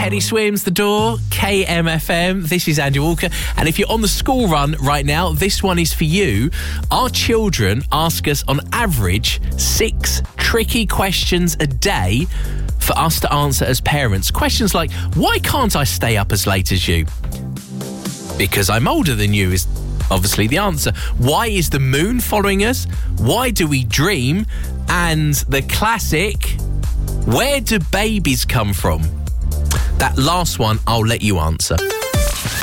Eddie Swims, The Door, KMFM. This is Andy Walker. And if you're on the school run right now, this one is for you. Our children ask us on average 6 tricky questions a day for us to answer as parents. Questions like, why can't I stay up as late as you? Because I'm older than you is obviously the answer. Why is the moon following us? Why do we dream? And the classic, where do babies come from? That last one, I'll let you answer.